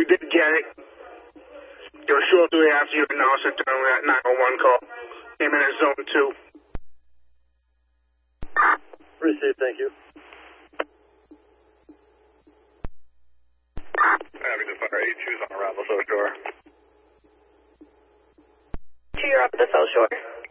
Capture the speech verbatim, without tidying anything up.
We did get it. It was shortly after you announced it during that nine one one call. Came in at zone two. Received, thank you. Having to fire eight twos on Arapahoe Shore. Two, you're up at the South Shore.